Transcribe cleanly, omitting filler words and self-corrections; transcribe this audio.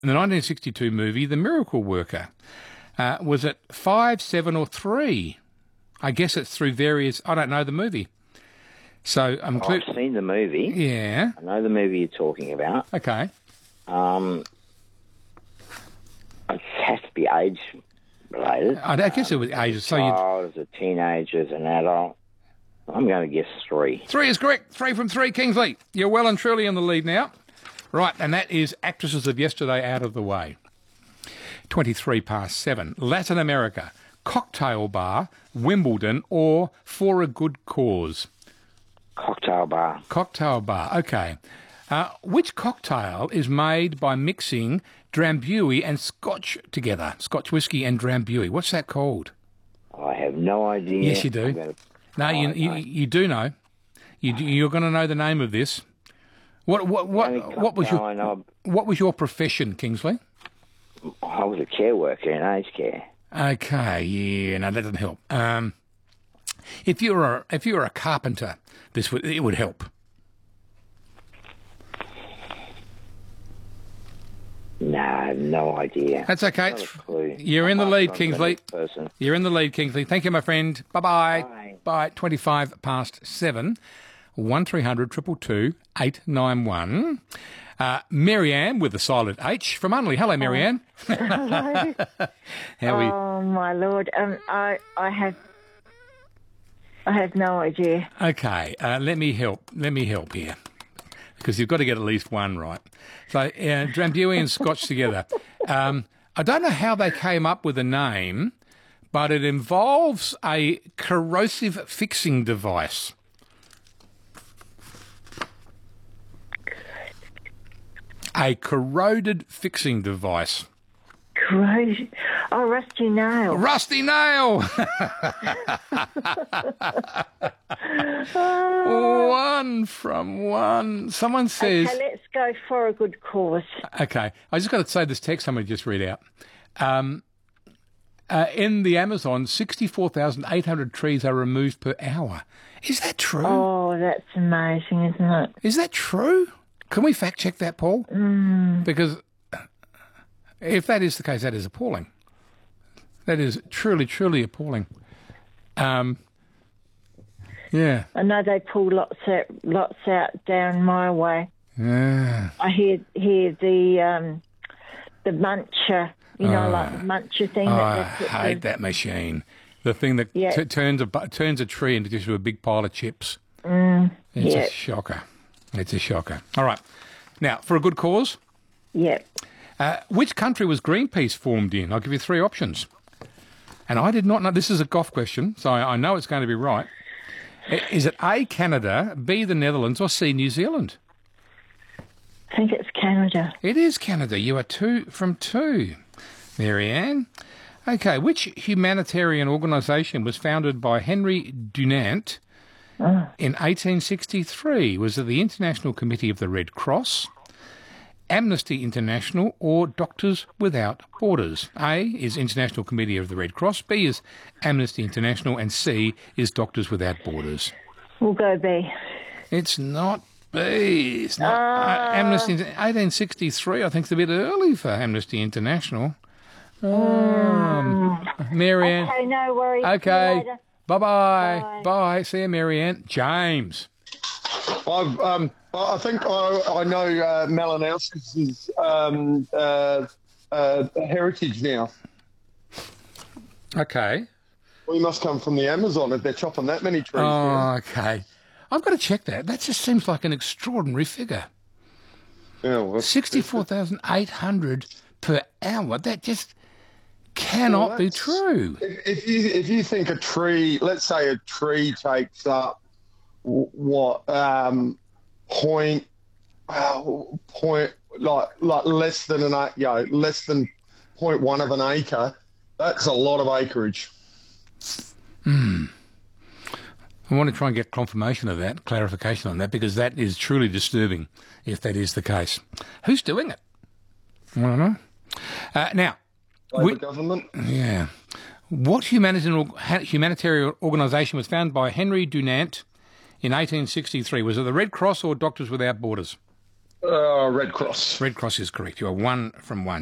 In the 1962 movie, The Miracle Worker. Was it 5, 7 or 3? I guess it's through various... I don't know the movie. So I've seen the movie. Yeah. I know the movie you're talking about. Okay. It has to be age-related. I guess it was ages. So child, as a teenager, as an adult. I'm going to guess 3. 3 is correct. 3 from 3, Kingsley. You're well and truly in the lead now. Right, and that is Actresses of Yesterday out of the way. 23 past 7. Latin America, cocktail bar, Wimbledon, or For a Good Cause? Cocktail bar. Cocktail bar, okay. Which cocktail is made by mixing Drambuie and Scotch together? Scotch whiskey and Drambuie. What's that called? I have no idea. Yes, you do. No, you do know. You're going to know the name of this. What was your profession, Kingsley? I was a care worker in aged care. Okay, yeah, no, that doesn't help. If you were a carpenter, it would help. No, I have no idea. That's okay. Not a clue. You're in the lead, Kingsley. Person. You're in the lead, Kingsley. Thank you, my friend. Bye-bye. Bye. Bye. 25 past 7. 1300 222 891. Marianne with the silent H from Unley. Hello, Marianne. Hello. How are you? Oh my Lord! I have no idea. Okay, let me help here, because you've got to get at least one right. So, Drambuie and Scotch together. I don't know how they came up with the name, but it involves a corrosive fixing device. A corroded fixing device. Corrosion. Oh, rusty nail. Rusty nail! 1 from 1. Someone says... Okay, let's go For a Good Cause. Okay. I just got to say this text somebody just read out. In the Amazon, 64,800 trees are removed per hour. Is that true? Oh, that's amazing, isn't it? Is that true? Can we fact check that, Paul? Because if that is the case, that is appalling. That is truly, truly appalling. Yeah. I know they pull lots out down my way. Yeah. I hear the muncher, like the muncher thing. I hate that machine. The thing that turns a tree into just a big pile of chips. It's a shocker. It's a shocker. All right. Now, For a Good Cause? Yep. Which country was Greenpeace formed in? I'll give you 3 options. And I did not know. This is a golf question, so I know it's going to be right. Is it A, Canada, B, the Netherlands, or C, New Zealand? I think it's Canada. It is Canada. You are 2 from 2, Marianne. Okay, which humanitarian organisation was founded by Henry Dunant in 1863? Was it the International Committee of the Red Cross, Amnesty International, or Doctors Without Borders? A is International Committee of the Red Cross, B is Amnesty International, and C is Doctors Without Borders. We'll go B. It's not B. It's not Amnesty. 1863, I think, is a bit early for Amnesty International. Marianne. Okay, no worries. Okay. Bye-bye. Bye. See you, Marianne. James. I think I know Melanauskis' heritage now. Okay. We must come from the Amazon if they're chopping that many trees Oh, down. okay. I've got to check that. That just seems like an extraordinary figure. Yeah, well, 64,800 per hour. That just cannot be true. If you think a tree, let's say a tree takes up point like less than less than 0.1 of an acre, that's a lot of acreage. I want to try and get confirmation of that, clarification on that, because that is truly disturbing if that is the case. Who's doing it? I don't know. Now, Labor government. Yeah. What humanitarian organisation was founded by Henry Dunant in 1863? Was it the Red Cross or Doctors Without Borders? Red Cross. Red Cross is correct. You are 1 from 1.